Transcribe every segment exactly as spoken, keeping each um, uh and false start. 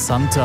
Santa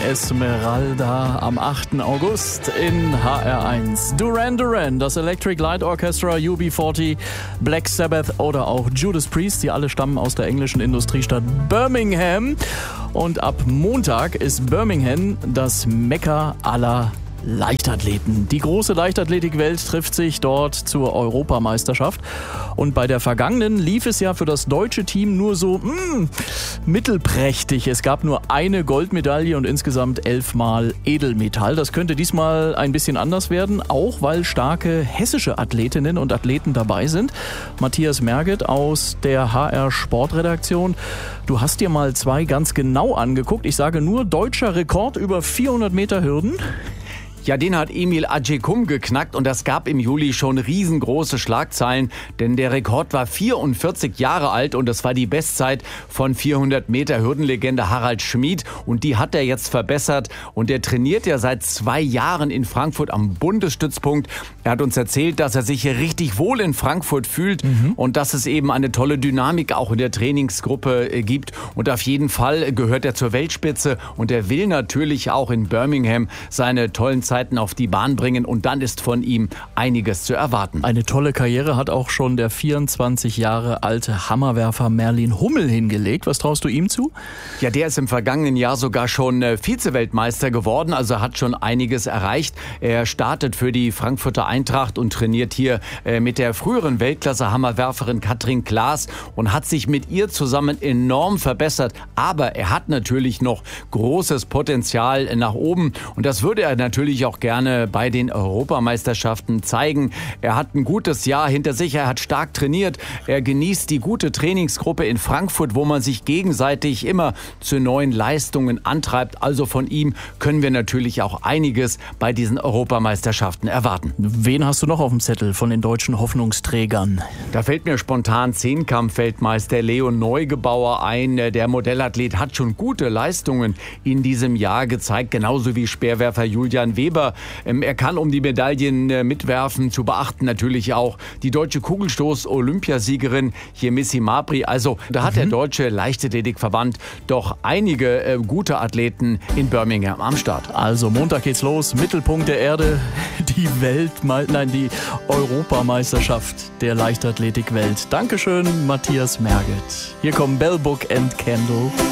Esmeralda am achten August in H R eins. Duran Duran, das Electric Light Orchestra, U B vierzig, Black Sabbath oder auch Judas Priest, die alle stammen aus der englischen Industriestadt Birmingham. Und ab Montag ist Birmingham das Mekka aller Leichtathleten. Die große Leichtathletikwelt trifft sich dort zur Europameisterschaft. Und bei der vergangenen lief es ja für das deutsche Team nur so mh, mittelprächtig. Es gab nur eine Goldmedaille und insgesamt elfmal Edelmetall. Das könnte diesmal ein bisschen anders werden, auch weil starke hessische Athletinnen und Athleten dabei sind. Matthias Merget aus der H R Sportredaktion. Du hast dir mal zwei ganz genau angeguckt. Ich sage nur deutscher Rekord über vierhundert Meter Hürden. Ja, den hat Emil Acıkum geknackt und das gab im Juli schon riesengroße Schlagzeilen, denn der Rekord war vierundvierzig Jahre alt und das war die Bestzeit von vierhundert Meter Hürdenlegende Harald Schmid und die hat er jetzt verbessert und er trainiert ja seit zwei Jahren in Frankfurt am Bundesstützpunkt. Er hat uns erzählt, dass er sich hier richtig wohl in Frankfurt fühlt mhm. und dass es eben eine tolle Dynamik auch in der Trainingsgruppe gibt und auf jeden Fall gehört er zur Weltspitze und er will natürlich auch in Birmingham seine tollen Zeiten auf die Bahn bringen und dann ist von ihm einiges zu erwarten. Eine tolle Karriere hat auch schon der vierundzwanzig Jahre alte Hammerwerfer Merlin Hummel hingelegt. Was traust du ihm zu? Ja, der ist im vergangenen Jahr sogar schon Vize-Weltmeister geworden, also hat schon einiges erreicht. Er startet für die Frankfurter Eintracht und trainiert hier mit der früheren Weltklasse-Hammerwerferin Katrin Klaas und hat sich mit ihr zusammen enorm verbessert. Aber er hat natürlich noch großes Potenzial nach oben und das würde er natürlich auch gerne bei den Europameisterschaften zeigen. Er hat ein gutes Jahr hinter sich, er hat stark trainiert, er genießt die gute Trainingsgruppe in Frankfurt, wo man sich gegenseitig immer zu neuen Leistungen antreibt. Also von ihm können wir natürlich auch einiges bei diesen Europameisterschaften erwarten. Wen hast du noch auf dem Zettel von den deutschen Hoffnungsträgern? Da fällt mir spontan Zehnkampf-Weltmeister Leon Neugebauer ein. Der Modellathlet hat schon gute Leistungen in diesem Jahr gezeigt, genauso wie Speerwerfer Julian Weber. Er kann um die Medaillen mitwerfen. Zu beachten natürlich auch die deutsche Kugelstoß-Olympiasiegerin Yemisi Mabry. Also da hat mhm. der Deutsche Leichtathletikverband doch einige äh, gute Athleten in Birmingham am Start. Also Montag geht's los. Mittelpunkt der Erde, die Weltme- nein, die Europameisterschaft der Leichtathletikwelt. Dankeschön, Matthias Merget. Hier kommen Bell Book and Candle.